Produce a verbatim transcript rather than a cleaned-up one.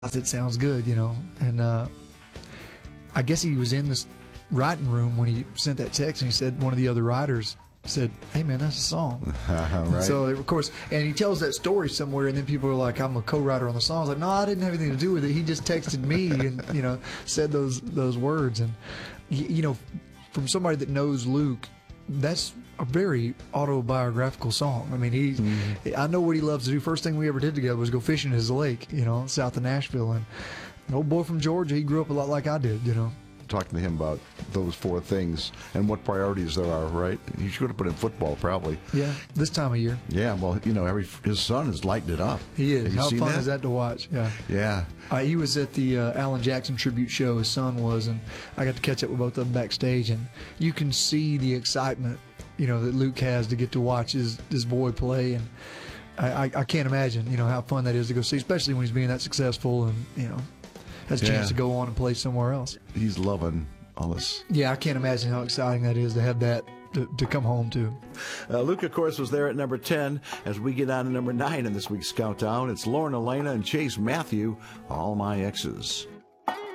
it sounds good, you know. And uh, I guess he was in this writing room when he sent that text, and he said one of the other writers said, "Hey man, that's a song." Right. So of course, and he tells that story somewhere, and then people are like, "I'm a co-writer on the song." I was like, "No, I didn't have anything to do with it. He just texted me and you know said those those words." And you know, from somebody that knows Luke, that's a very autobiographical song. I mean, he, mm-hmm. I know what he loves to do. First thing we ever did together was go fishing in his lake, you know, south of Nashville. And an old boy from Georgia, he grew up a lot like I did, you know. Talking to him about those four things and what priorities there are, right? He should have put in football, probably. Yeah, this time of year. Yeah, well, you know, every his son is lighting it up. He is. How fun that? is that to watch? Yeah. Yeah. Uh, he was at the uh, Alan Jackson tribute show, his son was, and I got to catch up with both of them backstage, and you can see the excitement, you know, that Luke has to get to watch his, his boy play, and I, I, I can't imagine, you know, how fun that is to go see, especially when he's being that successful and, you know, has a yeah. chance to go on and play somewhere else. He's loving all this. Yeah, I can't imagine how exciting that is to have that to, to come home to. Uh, Luke, of course, was there at number ten. As we get on to number nine in this week's countdown, it's Lauren Elena and Chase Matthew, All My Exes.